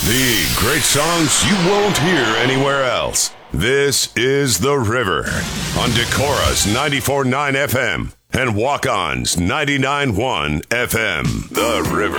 The great songs you won't hear anywhere else. This is The River on Decorah's 94.9 FM and Walk-On's 99.1 FM. The River.